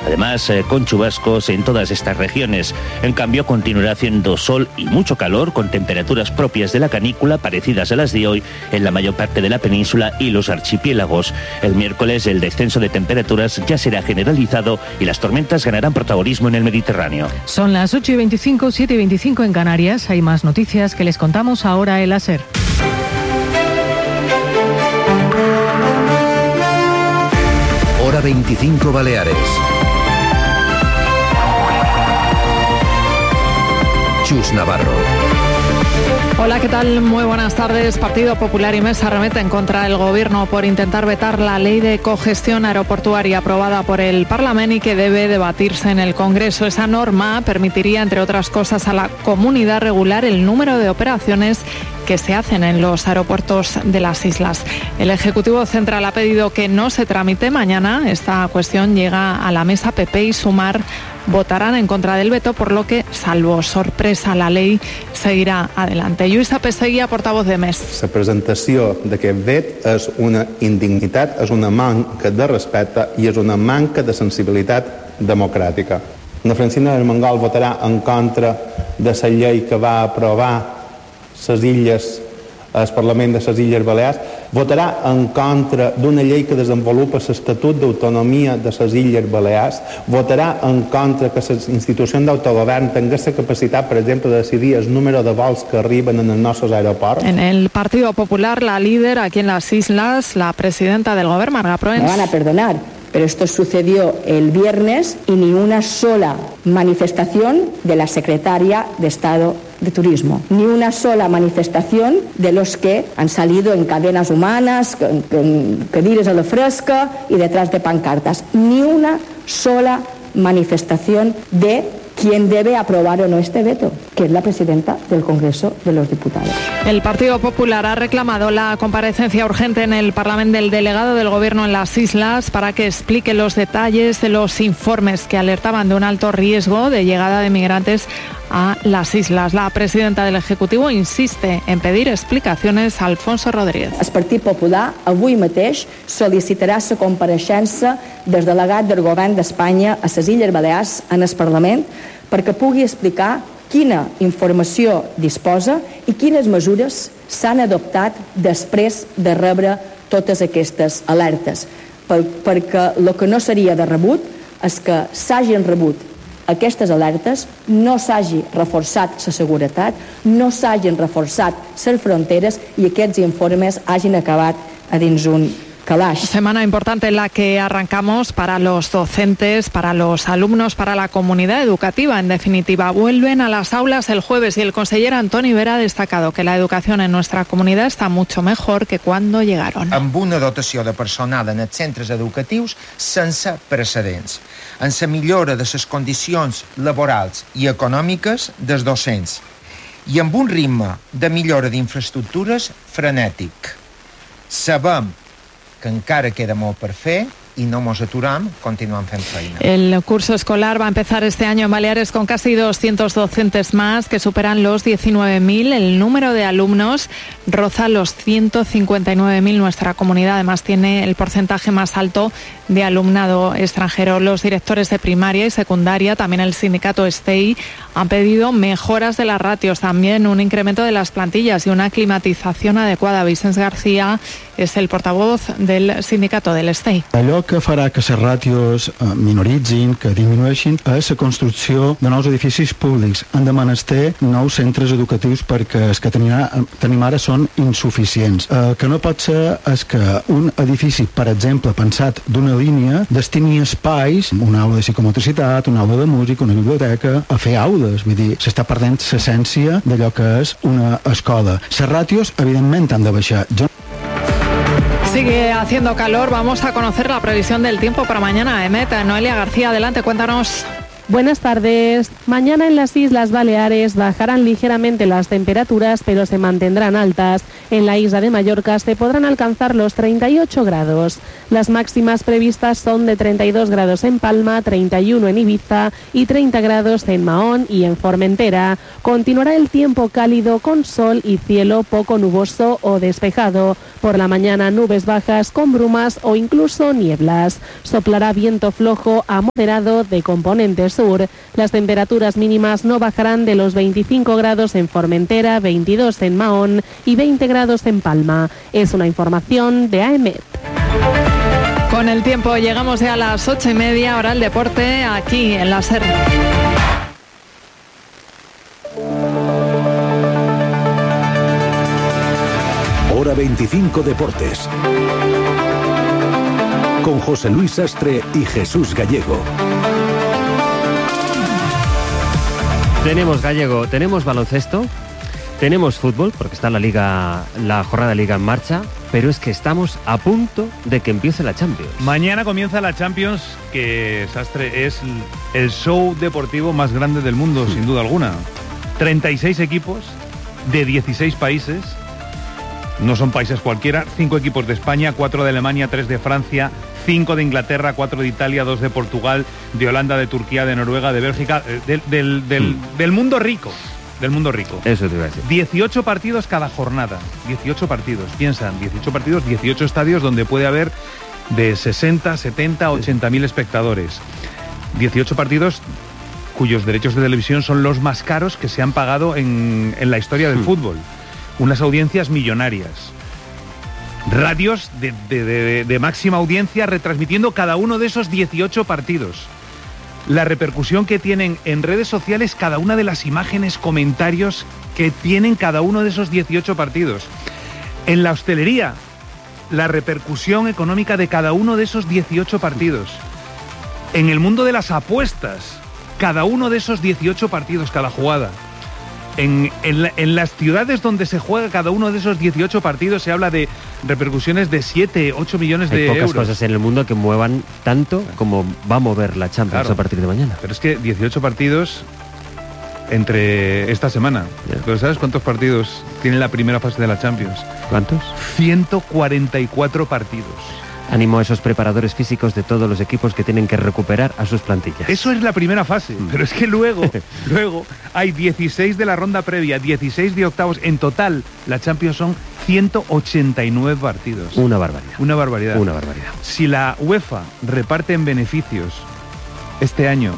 además con chubascos en todas estas regiones. En cambio, continuará haciendo sol y mucho calor, con temperaturas propias de la canícula parecidas a las de hoy en la mayor parte de la península y los archipiélagos. El miércoles el descenso de temperaturas ya será generalizado y las tormentas ganarán protagonismo en el Mediterráneo. Son las 8:25, 7:25 en Canarias. Hay más noticias que les contamos ahora en la SER. Hora 25 Baleares. Chus Navarro. Hola, ¿qué tal? Muy buenas tardes. Partido Popular y Mesa arremeten contra el Gobierno por intentar vetar la ley de cogestión aeroportuaria aprobada por el Parlamento y que debe debatirse en el Congreso. Esa norma permitiría, entre otras cosas, a la comunidad regular el número de operaciones que se hacen en los aeropuertos de las islas. El Ejecutivo Central ha pedido que no se tramite mañana. Esta cuestión llega a la mesa. PP y Sumar votarán en contra del veto, por lo que, salvo sorpresa, la ley seguirà adelante. Lluïsa Pesseguia, portavos de MES. La presentació d'aquest vet és una indignitat, és una manca de respecte i és una manca de sensibilitat democràtica. La Francina Armengol votarà en contra de la llei que va aprovar les illes, el Parlament de les Illes Balears, votarà en contra d'una llei que desenvolupa l'Estatut d'Autonomia de les Illes Balears, votarà en contra que les institucions d'autogovern tinguin la capacitat, per exemple, de decidir el número de vols que arriben en els nostres aeroports. En el Partido Popular, la líder aquí en las islas, la presidenta del Gobierno, Marga Proens. Me van a perdonar, pero esto sucedió el viernes y ni una sola manifestación de la secretaria de Estado de Turismo, ni una sola manifestación de los que han salido en cadenas humanas, con quediles a la fresca y detrás de pancartas, ni una sola manifestación de quien debe aprobar o no este veto, que es la presidenta del Congreso de los Diputados. El Partido Popular ha reclamado la comparecencia urgente en el Parlamento del delegado del Gobierno en las islas para que explique los detalles de los informes que alertaban de un alto riesgo de llegada de migrantes a las islas. La presidenta del Ejecutivo insiste en pedir explicacions a Alfonso Rodríguez. El Partit Popular avui mateix sol·licitarà la compareixença del delegat del Govern d'Espanya a les Illes Balears en el Parlament perquè pugui explicar quina informació disposa i quines mesures s'han adoptat després de rebre totes aquestes alertes. Perquè el que no seria de rebut és que s'hagin rebut aquestes alertes, no s'hagi reforçat la seguretat, no s'hagin reforçat les fronteres i aquests informes hagin acabat a dins un calaix. Semana importante en la que arrancamos para los docentes, para los alumnos, para la comunidad educativa. En definitiva, vuelven a las aulas el jueves y el conseller Antoni Vera ha destacado que la educación en nuestra comunidad está mucho mejor que cuando llegaron. Amb una dotació de personal en els centres educatius sense precedents, en la millora de les condicions laborals i econòmiques dels docents i amb un ritme de millora d'infraestructures frenètic. Sabem que encara queda molt per fer y no nos aturam, continuamos fent feina. El curso escolar va a empezar este año en Baleares con casi 200 docentes más que superan los 19.000. El número de alumnos roza los 159.000. Nuestra comunidad además tiene el porcentaje más alto de alumnado extranjero. Los directores de primaria y secundaria, también el sindicato STEI, han pedido mejoras de las ratios, también un incremento de las plantillas y una climatización adecuada. Vicens García és el portavoz del sindicato del STEI. Allò que farà que les ràtios minoritzin, que disminueixin, és la construcció de nous edificis públics. Han de menester nous centres educatius perquè els que tenim ara són insuficients. Que no pot ser és que un edifici, per exemple, pensat d'una línia, destini espais, una aula de psicomotricitat, una aula de música, una biblioteca, a fer aules. Vull dir, s'està perdent l'essència d'allò que és una escola. Les ràtios, evidentment, han de baixar. Sigue haciendo calor, vamos a conocer la previsión del tiempo para mañana. Noelia García, adelante, cuéntanos. Buenas tardes. Mañana en las Islas Baleares bajarán ligeramente las temperaturas, pero se mantendrán altas. En la isla de Mallorca se podrán alcanzar los 38 grados. Las máximas previstas son de 32 grados en Palma, 31 en Ibiza y 30 grados en Mahón y en Formentera. Continuará el tiempo cálido con sol y cielo poco nuboso o despejado. Por la mañana nubes bajas con brumas o incluso nieblas. Soplará viento flojo a moderado de componente sur. Las temperaturas mínimas no bajarán de los 25 grados en Formentera, 22 en Mahón y 20 grados en Palma. Es una información de AEMET. Con el tiempo llegamos ya a las 8:30, hora el deporte, aquí en la SER. Hora 25 Deportes. Con José Luis Sastre y Jesús Gallego. Tenemos gallego, tenemos baloncesto, tenemos fútbol, porque está la jornada de liga en marcha, pero es que estamos a punto de que empiece la Champions. Mañana comienza la Champions, que, Sastre, es el show deportivo más grande del mundo, sin duda alguna. 36 equipos de 16 países, no son países cualquiera, 5 equipos de España, 4 de Alemania, 3 de Francia, 5 de Inglaterra, 4 de Italia, 2 de Portugal, de Holanda, de Turquía, de Noruega, de Bélgica, del mundo rico. Del mundo rico. Eso te iba a decir. 18 partidos cada jornada. 18 partidos. Piensan, 18 partidos, 18 estadios donde puede haber de 60, 70, 80.000 espectadores. 18 partidos cuyos derechos de televisión son los más caros que se han pagado en la historia del fútbol. Unas audiencias millonarias. Radios de máxima audiencia retransmitiendo cada uno de esos 18 partidos. La repercusión que tienen en redes sociales cada una de las imágenes, comentarios que tienen cada uno de esos 18 partidos. En la hostelería, la repercusión económica de cada uno de esos 18 partidos. En el mundo de las apuestas, cada uno de esos 18 partidos, cada jugada. En las ciudades donde se juega cada uno de esos 18 partidos se habla de repercusiones de 7, 8 millones de euros. Hay pocas cosas en el mundo que muevan tanto como va a mover la Champions a partir de mañana. Pero es que 18 partidos entre esta semana. ¿Pero sabes cuántos partidos tiene la primera fase de la Champions? ¿Cuántos? 144 partidos. Ánimo a esos preparadores físicos de todos los equipos que tienen que recuperar a sus plantillas. Eso es la primera fase, pero es que luego hay 16 de la ronda previa, 16 de octavos. En total, la Champions son 189 partidos. Una barbaridad. Una barbaridad. Una barbaridad. Si la UEFA reparte en beneficios este año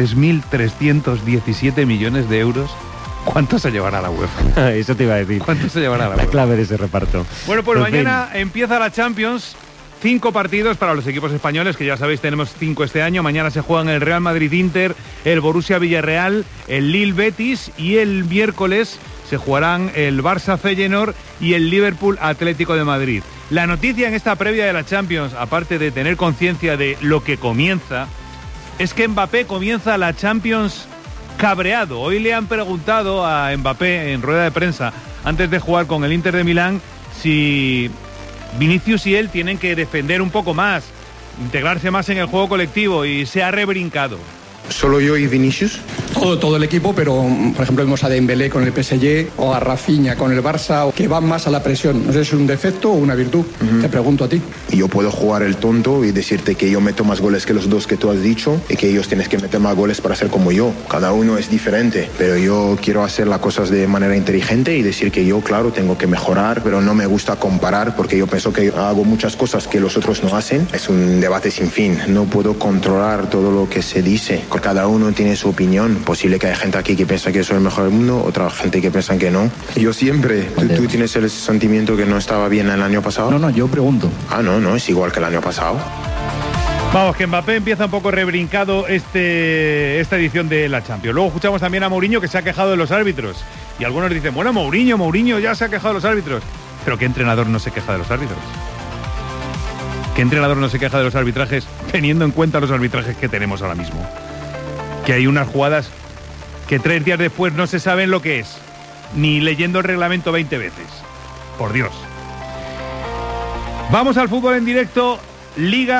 3.317 millones de euros, ¿cuánto se llevará la UEFA? Eso te iba a decir. ¿Cuánto se llevará la UEFA? La clave de ese reparto. Bueno, pues mañana empieza la Champions. 5 partidos para los equipos españoles, que ya sabéis, tenemos 5 este año. Mañana se juegan el Real Madrid-Inter, el Borussia-Villarreal, el Lille-Betis, y el miércoles se jugarán el Barça-Feyenoord y el Liverpool-Atlético de Madrid. La noticia en esta previa de la Champions, aparte de tener conciencia de lo que comienza, es que Mbappé comienza la Champions cabreado. Hoy le han preguntado a Mbappé en rueda de prensa, antes de jugar con el Inter de Milán, si Vinicius y él tienen que defender un poco más, integrarse más en el juego colectivo, y se ha rebrincado. ¿Solo yo y Vinicius? Todo el equipo, pero por ejemplo vemos a Dembélé con el PSG o a Rafinha con el Barça, que van más a la presión. No sé si es un defecto o una virtud. Te pregunto a ti. Yo puedo jugar el tonto y decirte que yo meto más goles que los dos que tú has dicho y que ellos tienen que meter más goles para ser como yo. Cada uno es diferente, pero yo quiero hacer las cosas de manera inteligente y decir que yo, claro, tengo que mejorar, pero no me gusta comparar porque yo pienso que hago muchas cosas que los otros no hacen. Es un debate sin fin. No puedo controlar todo lo que se dice. Cada uno tiene su opinión. Posible que haya gente aquí que piensa que soy el mejor del mundo, otra gente que piensa que no. Yo siempre. ¿Tú tienes el sentimiento que no estaba bien el año pasado? No, yo pregunto. No, es igual que el año pasado. Vamos, que Mbappé empieza un poco rebrincado esta edición de la Champions. Luego escuchamos también a Mourinho, que se ha quejado de los árbitros. Y algunos dicen, bueno, Mourinho ya se ha quejado de los árbitros. Pero ¿qué entrenador no se queja de los árbitros? ¿Qué entrenador no se queja de los arbitrajes teniendo en cuenta los arbitrajes que tenemos ahora mismo? Que hay unas jugadas que 3 días después no se saben lo que es, ni leyendo el reglamento 20 veces. Por Dios. Vamos al fútbol en directo. Liga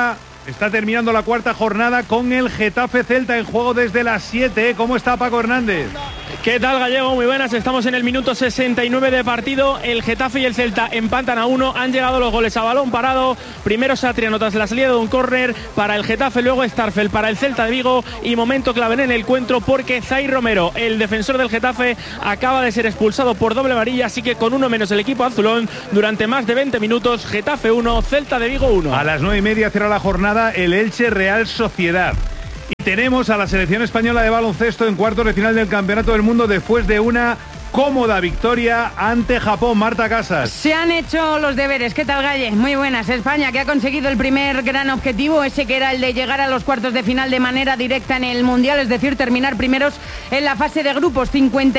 Está terminando la cuarta jornada con el Getafe Celta en juego desde las 7. ¿Cómo está Paco Hernández? ¿Qué tal, Gallego? Muy buenas, estamos en el minuto 69 de partido. El Getafe y el Celta empatan a 1. Han llegado los goles a balón parado. Primero Satriano tras la salida de un córner para el Getafe, luego Starfel para el Celta de Vigo. Y momento clave en el encuentro porque Zay Romero, el defensor del Getafe, acaba de ser expulsado por doble amarilla. Así que con uno menos el equipo azulón durante más de 20 minutos. Getafe 1, Celta de Vigo 1. A las 9:30 cierra la jornada el Elche Real Sociedad. Y tenemos a la selección española de baloncesto en cuartos de final del Campeonato del Mundo después de una cómoda victoria ante Japón. Marta Casas. Se han hecho los deberes. ¿Qué tal, Galle? Muy buenas. España, que ha conseguido el primer gran objetivo, ese que era el de llegar a los cuartos de final de manera directa en el Mundial, es decir, terminar primeros en la fase de grupos.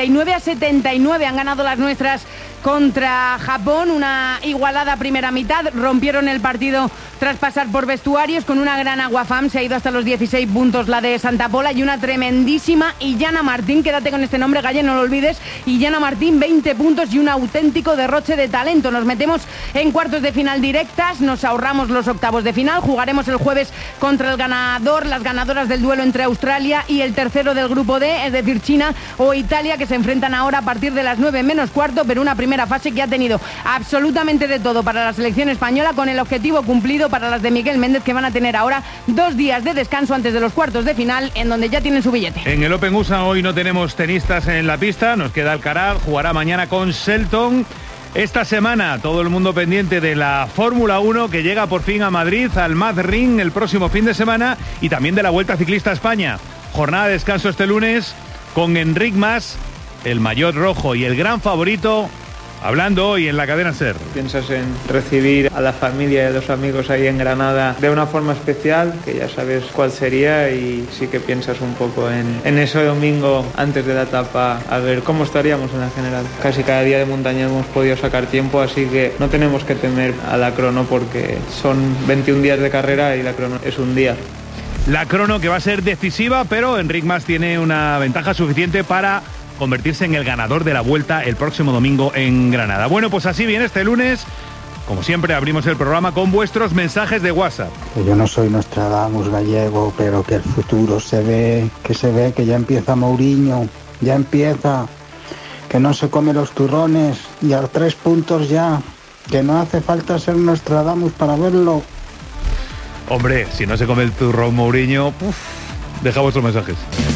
59-79 han ganado las nuestras contra Japón, una igualada primera mitad, rompieron el partido tras pasar por vestuarios con una gran aguafam, se ha ido hasta los 16 puntos la de Santa Pola y una tremendísima Illana Martín, quédate con este nombre, Galle, no lo olvides, Illana Martín, 20 puntos y un auténtico derroche de talento. Nos metemos en cuartos de final directas, nos ahorramos los octavos de final, jugaremos el jueves contra el ganador, las ganadoras del duelo entre Australia y el tercero del grupo D, es decir, China o Italia, que se enfrentan ahora a partir de las 9 menos cuarto, pero una primera fase que ha tenido absolutamente de todo para la selección española, con el objetivo cumplido para las de Miguel Méndez, que van a tener ahora 2 días de descanso antes de los cuartos de final, en donde ya tienen su billete. En el Open USA hoy no tenemos tenistas en la pista, nos queda Alcaraz, jugará mañana con Shelton. Esta semana todo el mundo pendiente de la Fórmula 1, que llega por fin a Madrid, al Mad Ring el próximo fin de semana, y también de la Vuelta Ciclista a España. Jornada de descanso este lunes con Enric Mas, el maillot rojo y el gran favorito, hablando hoy en la cadena SER. Piensas en recibir a la familia y a los amigos ahí en Granada de una forma especial, que ya sabes cuál sería, y sí que piensas un poco en ese domingo antes de la etapa, a ver cómo estaríamos en la general. Casi cada día de montaña hemos podido sacar tiempo, así que no tenemos que temer a la crono porque son 21 días de carrera y la crono es un día. La crono que va a ser decisiva, pero Enric Mas tiene una ventaja suficiente para convertirse en el ganador de la Vuelta el próximo domingo en Granada. Bueno, pues así viene este lunes. Como siempre, abrimos el programa con vuestros mensajes de WhatsApp. Yo no soy Nostradamus, Gallego, pero que el futuro se ve, que ya empieza Mourinho, ya empieza, que no se come los turrones y a 3 puntos ya, que no hace falta ser Nostradamus para verlo. Hombre, si no se come el turrón Mourinho, deja vuestros mensajes.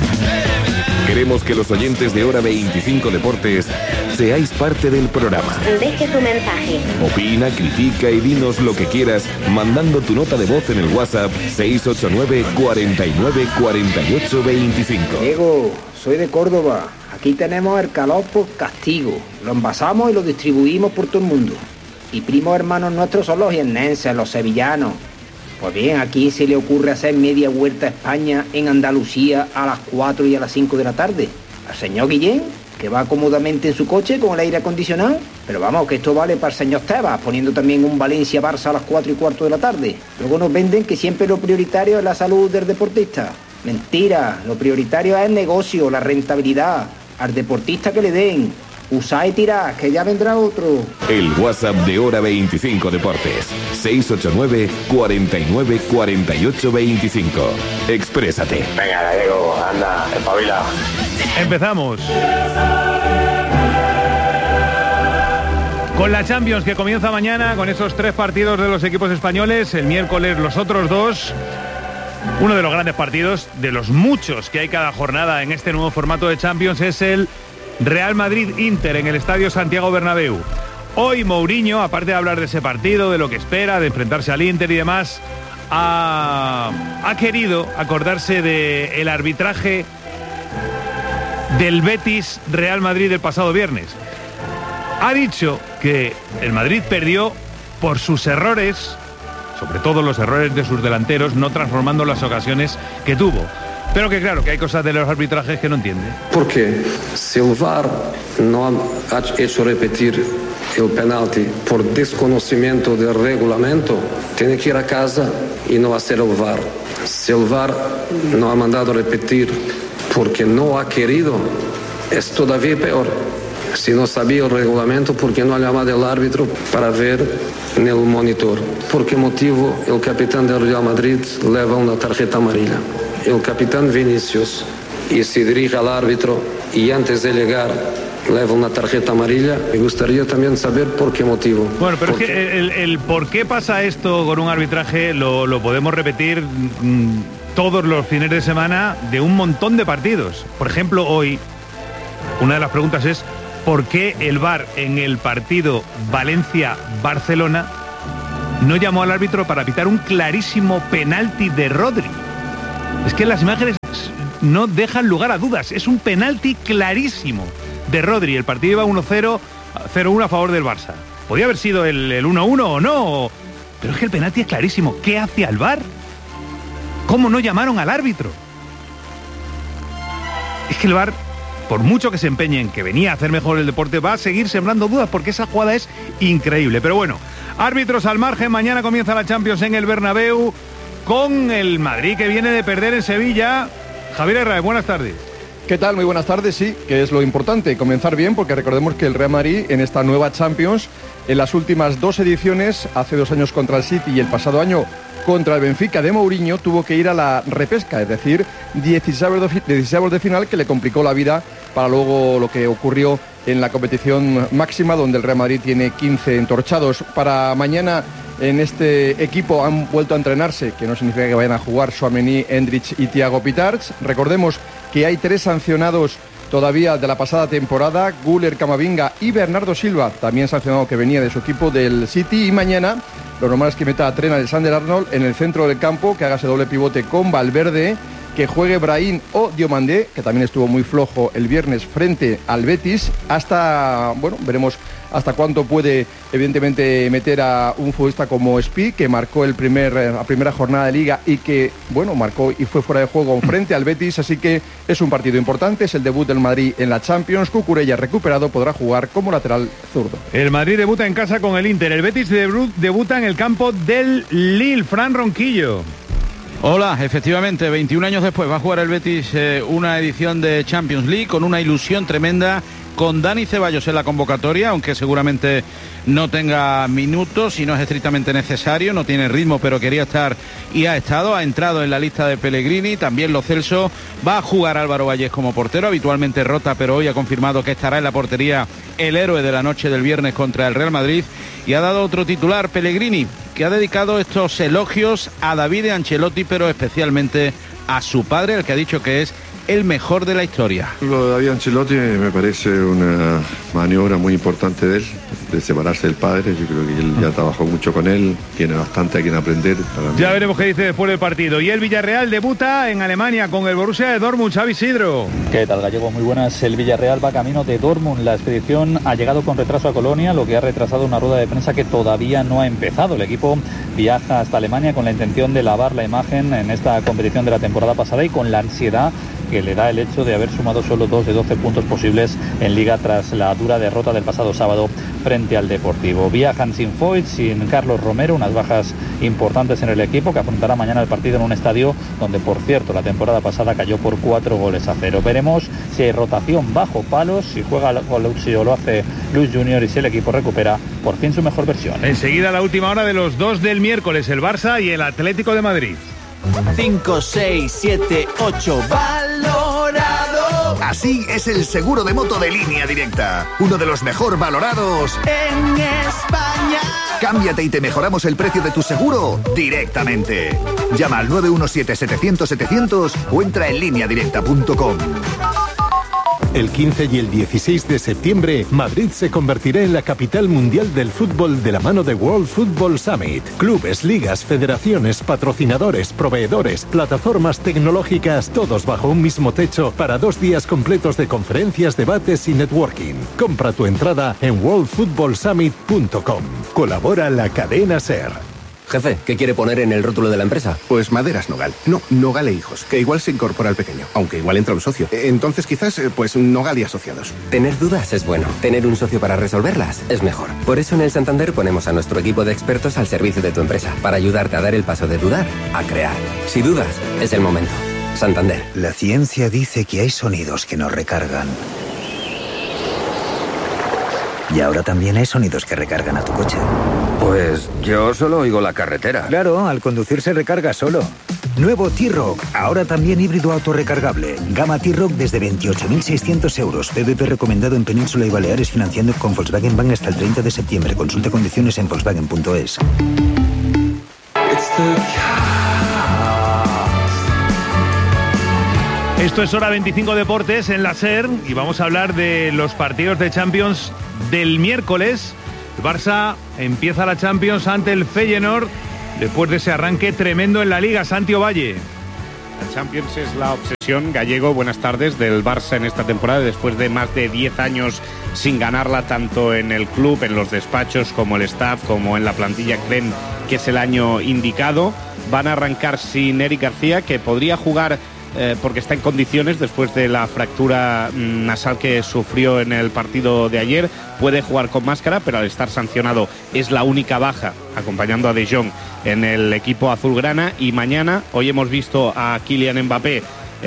Queremos que los oyentes de Hora 25 Deportes seáis parte del programa. Deje tu mensaje. Opina, critica y dinos lo que quieras mandando tu nota de voz en el WhatsApp 689 49 48 25. Diego, soy de Córdoba. Aquí tenemos el calor por castigo. Lo envasamos y lo distribuimos por todo el mundo. Y primos hermanos nuestros son los jiennenses, los sevillanos. Pues bien, ¿a quién se le ocurre hacer media vuelta a España en Andalucía a las 4 y a las 5 de la tarde? ¿Al señor Guillén, que va cómodamente en su coche con el aire acondicionado? Pero vamos, que esto vale para el señor Tebas, poniendo también un Valencia-Barça a las 4 y cuarto de la tarde. Luego nos venden que siempre lo prioritario es la salud del deportista. Mentira, lo prioritario es el negocio, la rentabilidad. Al deportista que le den. Usá y tirá, que ya vendrá otro. El WhatsApp de Hora 25 Deportes. 689 49 48 25. Exprésate. Venga, Gallego, anda, espabila. Empezamos. Con la Champions, que comienza mañana, con esos 3 partidos de los equipos españoles. El miércoles los otros 2. Uno de los grandes partidos, de los muchos que hay cada jornada en este nuevo formato de Champions, es el Real Madrid-Inter en el Estadio Santiago Bernabéu. Hoy Mourinho, aparte de hablar de ese partido, de lo que espera, de enfrentarse al Inter y demás, ha querido acordarse del arbitraje del Betis Real Madrid del pasado viernes. Ha dicho que el Madrid perdió por sus errores, sobre todo los errores de sus delanteros, no transformando las ocasiones que tuvo. Pero que claro, que hay cosas de los arbitrajes que no entiende. Porque si el VAR no ha hecho repetir el penalti por desconocimiento del reglamento, tiene que ir a casa y no hacer el VAR. Si el VAR no ha mandado repetir porque no ha querido, es todavía peor. Si no sabía el reglamento, ¿por qué no ha llamado al árbitro para ver en el monitor? ¿Por qué motivo el capitán del Real Madrid lleva una tarjeta amarilla? El capitán Vinicius y se dirige al árbitro y antes de llegar lleva una tarjeta amarilla. Me gustaría también saber por qué motivo. Bueno, pero es que el por qué pasa esto con un arbitraje lo podemos repetir todos los fines de semana de un montón de partidos. Por ejemplo, hoy una de las preguntas es ¿por qué el VAR en el partido Valencia-Barcelona no llamó al árbitro para pitar un clarísimo penalti de Rodri? Es que las imágenes no dejan lugar a dudas. Es un penalti clarísimo de Rodri. El partido iba 1-0, 0-1 a favor del Barça. Podía haber sido el 1-1 o no, pero es que el penalti es clarísimo. ¿Qué hace al VAR? ¿Cómo no llamaron al árbitro? Es que el VAR, por mucho que se empeñe en que venía a hacer mejor el deporte, va a seguir sembrando dudas porque esa jugada es increíble. Pero bueno, árbitros al margen. Mañana comienza la Champions en el Bernabéu con el Madrid que viene de perder en Sevilla. Javier Herrera, buenas tardes. ¿Qué tal? Muy buenas tardes, sí, que es lo importante, comenzar bien, porque recordemos que el Real Madrid en esta nueva Champions, en las últimas 2 ediciones, hace 2 años contra el City y el pasado año contra el Benfica de Mourinho, tuvo que ir a la repesca, es decir, 16avos de final, que le complicó la vida para luego lo que ocurrió en la competición máxima, donde el Real Madrid tiene 15 entorchados. Para mañana en este equipo han vuelto a entrenarse, que no significa que vayan a jugar Tchouaméni, Endrick y Thiago Pitarch. Recordemos que hay 3 sancionados todavía de la pasada temporada, Güler, Camavinga y Bernardo Silva, también sancionado, que venía de su equipo del City. Y mañana lo normal es que meta a Trent Alexander-Arnold en el centro del campo, que haga ese doble pivote con Valverde, que juegue Brahim o Diomandé, que también estuvo muy flojo el viernes frente al Betis. Veremos hasta cuánto puede, evidentemente, meter a un futbolista como Spi, que marcó la primera jornada de Liga y que, marcó y fue fuera de juego frente al Betis. Así que es un partido importante, es el debut del Madrid en la Champions. Cucurella, recuperado, podrá jugar como lateral zurdo. El Madrid debuta en casa con el Inter. El Betis debuta en el campo del Lille. Fran Ronquillo. Hola, efectivamente, 21 años después va a jugar el Betis una edición de Champions League con una ilusión tremenda, con Dani Ceballos en la convocatoria, aunque seguramente no tenga minutos y no es estrictamente necesario, no tiene ritmo, pero quería estar y ha estado, ha entrado en la lista de Pellegrini. También Lo Celso, va a jugar Álvaro Vallés como portero, habitualmente rota, pero hoy ha confirmado que estará en la portería el héroe de la noche del viernes contra el Real Madrid, y ha dado otro titular, Pellegrini, que ha dedicado estos elogios a David Ancelotti, pero especialmente a su padre, el que ha dicho que es el mejor de la historia. Lo de David Ancelotti me parece una maniobra muy importante de él, de separarse del padre. Yo creo que él ya trabajó mucho con él, tiene bastante a quien aprender. Ya veremos qué dice después del partido. Y el Villarreal debuta en Alemania con el Borussia de Dortmund. Xavi Isidro. ¿Qué tal, Gallego? Muy buenas. El Villarreal va camino de Dortmund. La expedición ha llegado con retraso a Colonia, lo que ha retrasado una rueda de prensa que todavía no ha empezado. El equipo viaja hasta Alemania con la intención de lavar la imagen en esta competición de la temporada pasada y con la ansiedad que le da el hecho de haber sumado solo 2 de 12 puntos posibles en Liga tras la dura derrota del pasado sábado frente al Deportivo. Viajan sin Foyt, sin Carlos Romero, unas bajas importantes en el equipo, que afrontará mañana el partido en un estadio donde, por cierto, la temporada pasada cayó por 4-0. Veremos si hay rotación bajo palos, si juega Colucci o lo hace Luis Junior, y si el equipo recupera por fin su mejor versión. Enseguida la última hora de los 2 del miércoles, el Barça y el Atlético de Madrid. 5, 6, 7, 8, valorado. Así es el seguro de moto de Línea Directa, uno de los mejor valorados en España. Cámbiate y te mejoramos el precio de tu seguro directamente. Llama al 917-700-700 o entra en lineadirecta.com. El 15 y el 16 de septiembre, Madrid se convertirá en la capital mundial del fútbol de la mano de World Football Summit. Clubes, ligas, federaciones, patrocinadores, proveedores, plataformas tecnológicas, todos bajo un mismo techo para 2 días completos de conferencias, debates y networking. Compra tu entrada en worldfootballsummit.com. Colabora la cadena SER. Jefe, ¿qué quiere poner en el rótulo de la empresa? Pues Maderas Nogal. No, Nogal e Hijos, que igual se incorpora al pequeño, aunque igual entra un socio. Entonces quizás, Nogal y Asociados. Tener dudas es bueno. Tener un socio para resolverlas es mejor. Por eso en el Santander ponemos a nuestro equipo de expertos al servicio de tu empresa, para ayudarte a dar el paso de dudar a crear. Si dudas, es el momento. Santander. La ciencia dice que hay sonidos que nos recargan Y ahora también hay sonidos que recargan a tu coche. Pues yo solo oigo la carretera. Claro, al conducir se recarga solo. Nuevo T-Roc, ahora también híbrido autorrecargable. Gama T-Roc desde 28.600 euros. PVP recomendado en Península y Baleares, financiando con Volkswagen Bank hasta el 30 de septiembre. Consulte condiciones en volkswagen.es. Esto es Hora 25 Deportes en la SER y vamos a hablar de los partidos de Champions del miércoles. El Barça empieza la Champions ante el Feyenoord después de ese arranque tremendo en la Liga. Santi Ovalle. La Champions es la obsesión, Gallego, buenas tardes, del Barça en esta temporada, después de más de 10 años sin ganarla, tanto en el club, en los despachos, como el staff, como en la plantilla. Creen que es el año indicado. Van a arrancar sin Eric García, que podría jugar porque está en condiciones después de la fractura nasal que sufrió en el partido de ayer. Puede jugar con máscara, pero al estar sancionado es la única baja, acompañando a De Jong en el equipo azulgrana. Y mañana, hoy hemos visto a Kylian Mbappé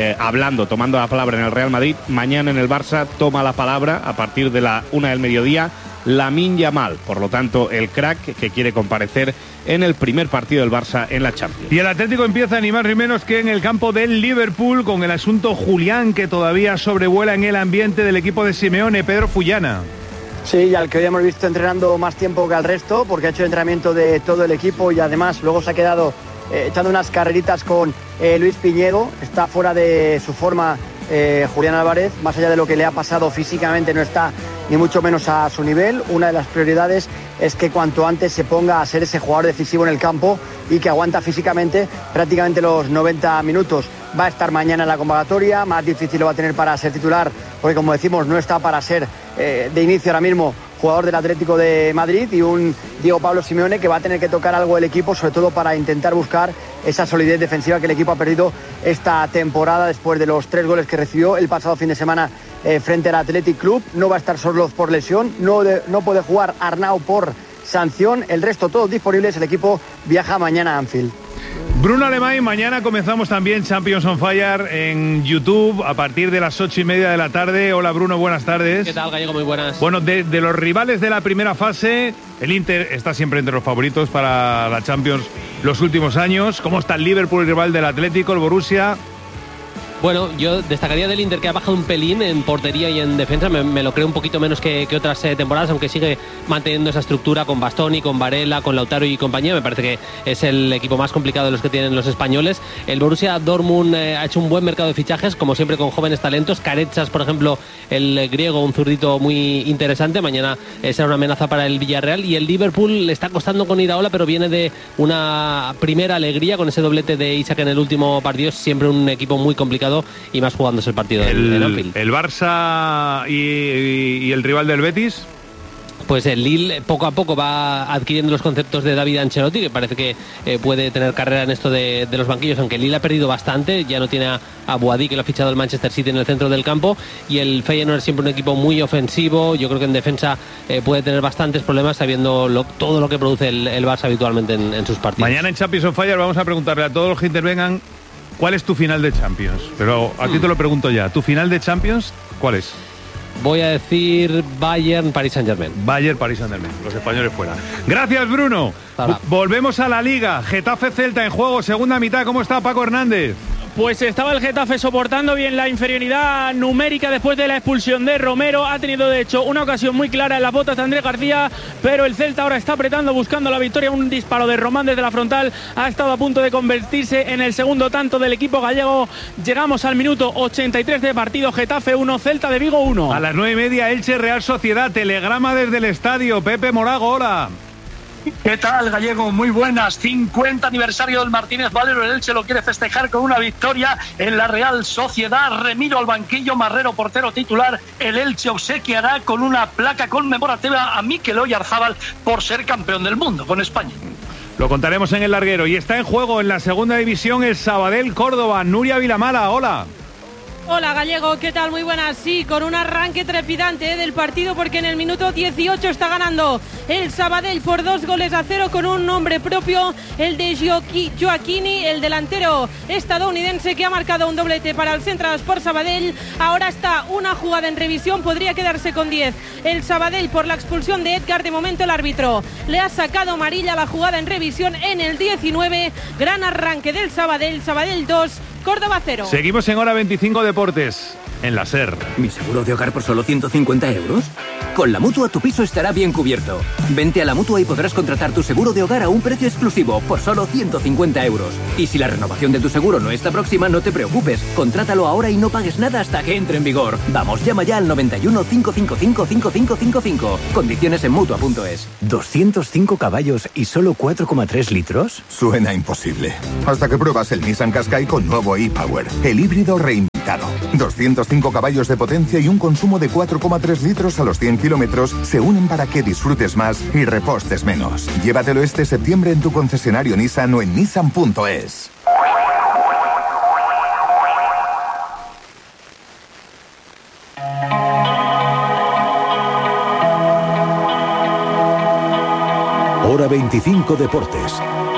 tomando la palabra en el Real Madrid. Mañana en el Barça toma la palabra a partir de la 1 del mediodía Lamine Yamal, por lo tanto el crack que quiere comparecer en el primer partido del Barça en la Champions. Y el Atlético empieza ni más ni menos que en el campo del Liverpool, con el asunto Julián, que todavía sobrevuela en el ambiente del equipo de Simeone. Pedro Fullana. Sí, y al que hoy hemos visto entrenando más tiempo que al resto, porque ha hecho el entrenamiento de todo el equipo y además luego se ha quedado echando unas carreritas con Luis Piñero. Está fuera de su forma Julián Álvarez, más allá de lo que le ha pasado físicamente, no está ni mucho menos a su nivel. Una de las prioridades es que cuanto antes se ponga a ser ese jugador decisivo en el campo y que aguanta físicamente prácticamente los 90 minutos. Va a estar mañana en la convocatoria, más difícil lo va a tener para ser titular, porque como decimos, no está para ser de inicio ahora mismo jugador del Atlético de Madrid, y un Diego Pablo Simeone que va a tener que tocar algo el equipo, sobre todo para intentar buscar esa solidez defensiva que el equipo ha perdido esta temporada después de los 3 goles que recibió el pasado fin de semana frente al Athletic Club. No va a estar Sorloz por lesión, no puede jugar Arnau por sanción, el resto todos disponibles. El equipo viaja mañana a Anfield. Bruno Alemán, mañana comenzamos también Champions on Fire en YouTube a partir de las 8:30 de la tarde. Hola Bruno, buenas tardes. ¿Qué tal, Gallego? Muy buenas. Bueno, de los rivales de la primera fase, el Inter está siempre entre los favoritos para la Champions los últimos años. ¿Cómo está el Liverpool, el rival del Atlético, el Borussia? Bueno, yo destacaría del Inter, que ha bajado un pelín en portería y en defensa. Me lo creo un poquito menos que otras temporadas, aunque sigue manteniendo esa estructura con Bastoni, con Varela, con Lautaro y compañía. Me parece que es el equipo más complicado de los que tienen los españoles. El Borussia Dortmund ha hecho un buen mercado de fichajes, como siempre, con jóvenes talentos. Carechas, por ejemplo, el griego, un zurdito muy interesante. Mañana será una amenaza para el Villarreal. Y el Liverpool le está costando con Iraola, pero viene de una primera alegría con ese doblete de Isaac en el último partido. Es siempre un equipo muy complicado, y más jugándose el partido en Anfield. ¿El Barça y el rival del Betis? Pues el Lille poco a poco va adquiriendo los conceptos de David Ancelotti, que parece que puede tener carrera en esto de los banquillos, aunque el Lille ha perdido bastante. Ya no tiene a Boadí, que lo ha fichado el Manchester City, en el centro del campo, y el Feyenoord es siempre un equipo muy ofensivo. Yo creo que en defensa puede tener bastantes problemas, sabiendo todo lo que produce el Barça habitualmente en sus partidos. Mañana en Champions on Fire vamos a preguntarle a todos los que intervengan ¿cuál es tu final de Champions? Pero a ti te lo pregunto ya. ¿Tu final de Champions cuál es? Voy a decir Bayern, Paris Saint-Germain. Bayern, Paris Saint-Germain. Los españoles fuera. Gracias, Bruno. Volvemos a la Liga. Getafe Celta en juego, segunda mitad. ¿Cómo está Paco Hernández? Pues estaba el Getafe soportando bien la inferioridad numérica después de la expulsión de Romero. Ha tenido, de hecho, una ocasión muy clara en las botas de Andrés García, pero el Celta ahora está apretando, buscando la victoria. Un disparo de Román desde la frontal ha estado a punto de convertirse en el segundo tanto del equipo gallego. Llegamos al minuto 83 de partido. Getafe 1, Celta de Vigo 1. A las 9:30, Elche Real Sociedad. Telegrama desde el estadio. Pepe Morago, hola. ¿Qué tal, Gallego? Muy buenas. 50 aniversario del Martínez Valero. El Elche lo quiere festejar con una victoria en la Real Sociedad. Remiro al banquillo, Marrero portero titular. El Elche obsequiará con una placa conmemorativa a Mikel Oyarzábal por ser campeón del mundo con España. Lo contaremos en el larguero. Y está en juego en la segunda división el Sabadell Córdoba. Nuria Vilamala, hola. Hola Gallego, ¿qué tal? Muy buenas. Sí, con un arranque trepidante del partido, porque en el minuto 18 está ganando el Sabadell por 2-0 con un nombre propio, el de Gioacchini, el delantero estadounidense que ha marcado un doblete para el Central Sport Sabadell. Ahora está una jugada en revisión, podría quedarse con 10 el Sabadell por la expulsión de Edgar. De momento el árbitro le ha sacado amarilla. La jugada en revisión en el 19. Gran arranque del Sabadell 2, Córdoba 0. Seguimos en Hora 25 Deportes, en la SER. ¿Mi seguro de hogar por solo 150 euros? Con la Mutua tu piso estará bien cubierto. Vente a la Mutua y podrás contratar tu seguro de hogar a un precio exclusivo por solo 150 euros. Y si la renovación de tu seguro no está próxima, no te preocupes. Contrátalo ahora y no pagues nada hasta que entre en vigor. Vamos, llama ya al 91 555 5555. Condiciones en Mutua.es. 205 caballos y solo 4,3 litros. Suena imposible. Hasta que pruebas el Nissan Qashqai con nuevo e-Power, el híbrido reinventado. 205 caballos de potencia y un consumo de 4,3 litros a los 100 kilómetros se unen para que disfrutes más y repostes menos. Llévatelo este septiembre en tu concesionario Nissan o en Nissan.es. Hora 25 Deportes.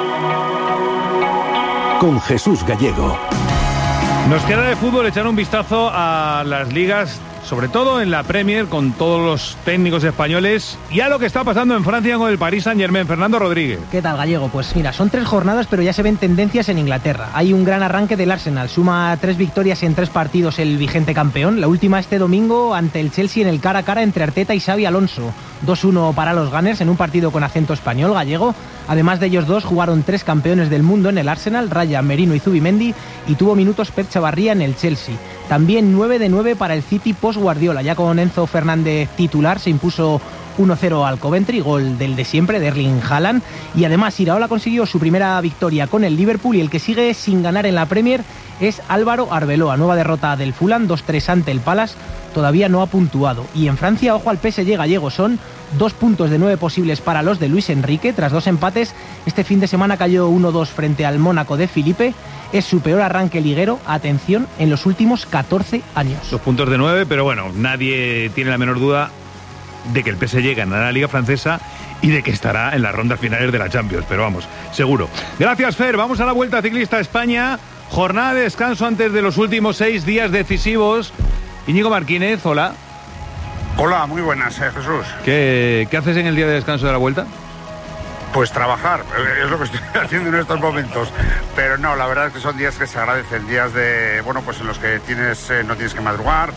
Con Jesús Gallego. Nos queda de fútbol echar un vistazo a las ligas, sobre todo en la Premier, con todos los técnicos españoles, y a lo que está pasando en Francia con el Paris Saint-Germain. Fernando Rodríguez. ¿Qué tal, Gallego? Pues mira, son 3 jornadas, pero ya se ven tendencias en Inglaterra. Hay un gran arranque del Arsenal, suma 3 victorias en 3 partidos el vigente campeón. La última este domingo ante el Chelsea en el cara a cara entre Arteta y Xabi Alonso. 2-1 para los Gunners en un partido con acento español, Gallego. Además de ellos dos, jugaron 3 campeones del mundo en el Arsenal, Raya, Merino y Zubimendi, y tuvo minutos Pep Chavarría en el Chelsea. También 9 de 9 para el City post-Guardiola. Ya con Enzo Fernández titular se impuso 1-0 al Coventry, gol del de siempre, de Erling Haaland. Y además Iraola consiguió su primera victoria con el Liverpool, y el que sigue sin ganar en la Premier es Álvaro Arbeloa. Nueva derrota del Fulham, 2-3 ante el Palace, todavía no ha puntuado. Y en Francia, ojo al PSG, Gallego, son 2 puntos de 9 posibles para los de Luis Enrique. Tras 2 empates, este fin de semana cayó 1-2 frente al Mónaco de Filipe. Es su peor arranque liguero, atención, en los últimos 14 años. 2 puntos de 9, pero bueno, nadie tiene la menor duda de que el PSG ganará la Liga Francesa y de que estará en las rondas finales de la Champions, pero vamos, seguro. Gracias, Fer. Vamos a la Vuelta Ciclista España. Jornada de descanso antes de los últimos 6 días decisivos. Íñigo Martínez, hola. Hola, muy buenas, Jesús. ¿Qué haces en el día de descanso de la Vuelta? Pues trabajar, es lo que estoy haciendo en estos momentos. Pero no, la verdad es que son días que se agradecen, días de, bueno, pues en los que no tienes que madrugar,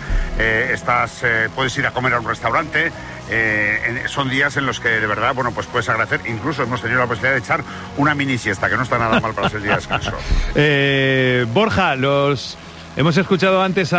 puedes ir a comer a un restaurante. Son días en los que de verdad, bueno, pues puedes agradecer. Incluso hemos tenido la posibilidad de echar una mini siesta, que no está nada mal para ser día de descanso. Borja, hemos escuchado antes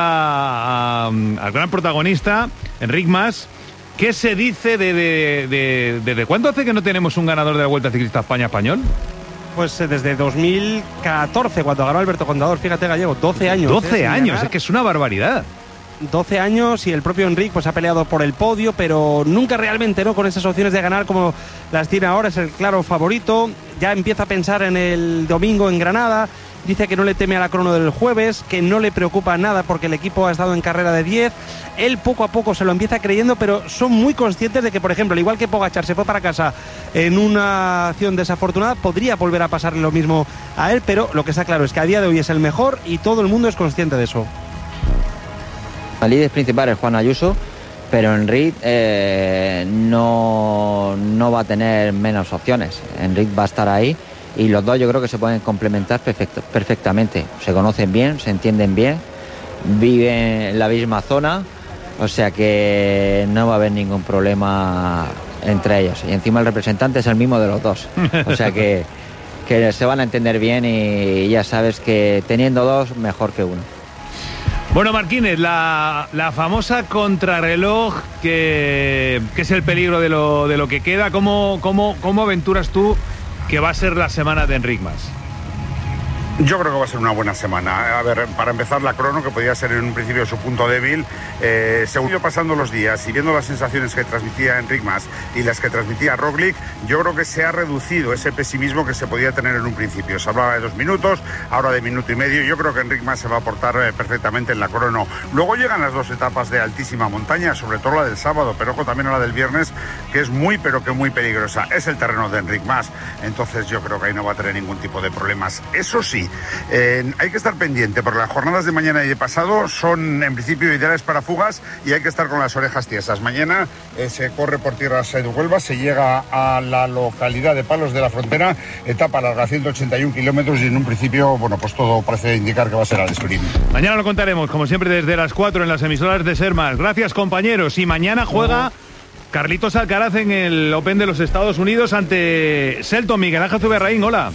al gran protagonista, Enric Mas. ¿Qué se dice desde cuándo hace que no tenemos un ganador de la Vuelta Ciclista España español? Pues desde 2014, cuando ganó Alberto Contador. Fíjate, Gallego, 12 años. 12 años, es que es una barbaridad. 12 años, y el propio Enric pues ha peleado por el podio, pero nunca realmente, ¿no?, con esas opciones de ganar como las tiene ahora. Es el claro favorito. Ya empieza a pensar en el domingo en Granada. Dice que no le teme a la crono del jueves, que no le preocupa nada porque el equipo ha estado en carrera de 10. Él poco a poco se lo empieza creyendo, pero son muy conscientes de que, por ejemplo, al igual que Pogačar se fue para casa en una acción desafortunada, podría volver a pasarle lo mismo a él, pero lo que está claro es que a día de hoy es el mejor y todo el mundo es consciente de eso. El líder principal es Juan Ayuso, pero Enric no va a tener menos opciones. Enric va a estar ahí. Y los dos yo creo que se pueden complementar perfectamente. Se conocen bien, se entienden bien, viven en la misma zona, o sea que no va a haber ningún problema entre ellos. Y encima el representante es el mismo de los dos, o sea que se van a entender bien, y ya sabes que teniendo dos, mejor que uno. Bueno, Martínez, la famosa contrarreloj, que es el peligro de lo que queda. ¿Cómo aventuras tú que va a ser la semana de Enric Mas? Yo creo que va a ser una buena semana. A ver, para empezar, la crono, que podía ser en un principio su punto débil, según ido pasando los días y viendo las sensaciones que transmitía Enric Mas y las que transmitía Roglic, yo creo que se ha reducido ese pesimismo que se podía tener en un principio. Se hablaba de 2 minutos, ahora de 1,5 minutos. Yo creo que Enric Mas se va a portar perfectamente en la crono. Luego llegan las 2 etapas de altísima montaña, sobre todo la del sábado, pero ojo también a la del viernes, que es muy, pero que muy peligrosa. Es el terreno de Enric Mas, entonces yo creo que ahí no va a tener ningún tipo de problemas. Eso sí, hay que estar pendiente, porque las jornadas de mañana y de pasado son en principio ideales para fugas y hay que estar con las orejas tiesas. Mañana se corre por tierras de Huelva, se llega a la localidad de Palos de la Frontera, etapa larga, 181 kilómetros, y en un principio, bueno, pues todo parece indicar que va a ser al sprint. Mañana lo contaremos, como siempre, desde las 4 en las emisoras de Ser Más. Gracias, compañeros. Y mañana juega Carlitos Alcaraz en el Open de los Estados Unidos ante Selton. Miguel Ángel Zuberraín, hola.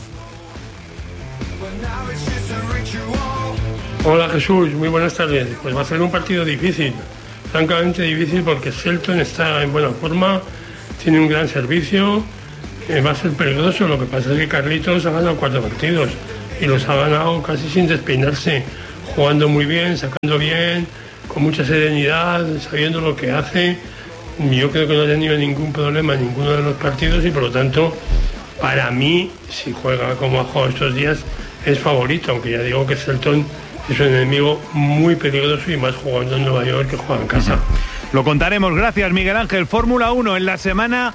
Hola Jesús, muy buenas tardes. Pues va a ser un partido difícil, francamente difícil, porque Selton está en buena forma, tiene un gran servicio, va a ser peligroso. Lo que pasa es que Carlitos ha ganado 4 partidos y los ha ganado casi sin despeinarse, jugando muy bien, sacando bien, con mucha serenidad, sabiendo lo que hace. Yo creo que no ha tenido ningún problema en ninguno de los partidos y por lo tanto, para mí, si juega como ha jugado estos días, es favorito, aunque ya digo que Selton es un enemigo muy peligroso y más jugando en Nueva York que juega en casa. Lo contaremos, gracias Miguel Ángel. Fórmula 1 en la semana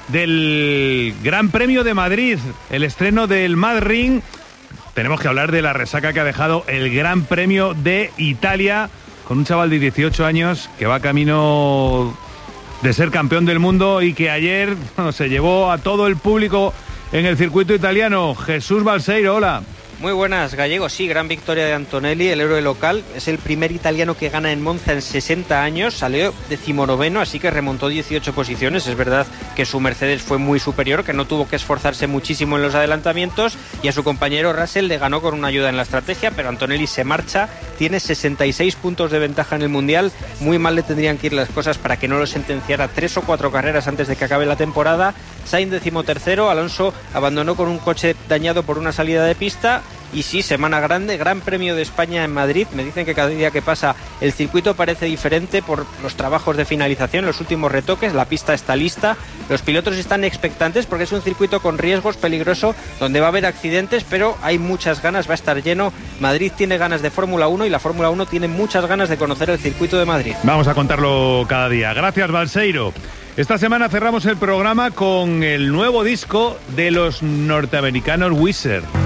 del Gran Premio de Madrid, el estreno del Mad Ring. Tenemos que hablar de la resaca que ha dejado el Gran Premio de Italia, con un chaval de 18 años que va camino de ser campeón del mundo y que ayer se llevó a todo el público en el circuito italiano. Jesús Balseiro, hola. Muy buenas, Gallego. Sí, gran victoria de Antonelli, el héroe local. Es el primer italiano que gana en Monza en 60 años. Salió 19º, así que remontó 18 posiciones. Es verdad que su Mercedes fue muy superior, que no tuvo que esforzarse muchísimo en los adelantamientos, y a su compañero Russell le ganó con una ayuda en la estrategia, pero Antonelli se marcha. Tiene 66 puntos de ventaja en el Mundial. Muy mal le tendrían que ir las cosas para que no lo sentenciara 3 o 4 carreras antes de que acabe la temporada. Sainz 13º, Alonso abandonó con un coche dañado por una salida de pista. Y sí, semana grande, Gran Premio de España en Madrid. Me dicen que cada día que pasa el circuito parece diferente por los trabajos de finalización, los últimos retoques. La pista está lista, los pilotos están expectantes porque es un circuito con riesgos, peligroso, donde va a haber accidentes, pero hay muchas ganas, va a estar lleno. Madrid tiene ganas de Fórmula 1 y la Fórmula 1 tiene muchas ganas de conocer el circuito de Madrid. Vamos a contarlo cada día. Gracias, Balseiro. Esta semana cerramos el programa con el nuevo disco de los norteamericanos Weezer.